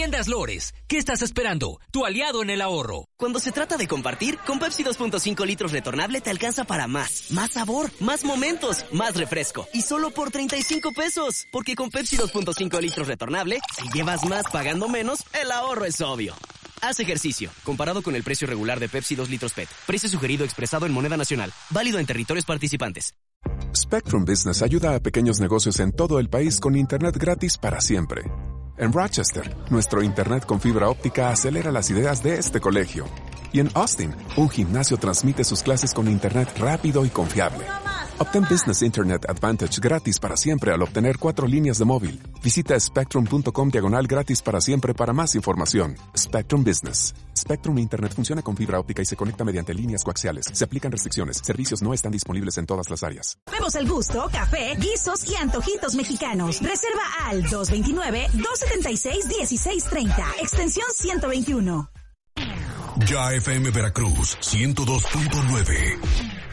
Tiendas Lores. ¿Qué estás esperando? Tu aliado en el ahorro. Cuando se trata de compartir, con Pepsi 2.5 litros retornable te alcanza para más. Más sabor, más momentos, más refresco. Y solo por 35 pesos. Porque con Pepsi 2.5 litros retornable, si llevas más pagando menos, el ahorro es obvio. Haz ejercicio. Comparado con el precio regular de Pepsi 2 litros PET. Precio sugerido expresado en moneda nacional. Válido en territorios participantes. Spectrum Business ayuda a pequeños negocios en todo el país con internet gratis para siempre. En Rochester, nuestro internet con fibra óptica acelera las ideas de este colegio. Y en Austin, un gimnasio transmite sus clases con internet rápido y confiable. Obtén Business Internet Advantage gratis para siempre al obtener 4 líneas de móvil. Visita spectrum.com/gratis para siempre para más información. Spectrum Business. Spectrum Internet funciona con fibra óptica y se conecta mediante líneas coaxiales. Se aplican restricciones. Servicios no están disponibles en todas las áreas. Vemos el gusto, café, guisos y antojitos mexicanos. Reserva al 229-276-1630. Extensión 121. Ya FM Veracruz 102.9.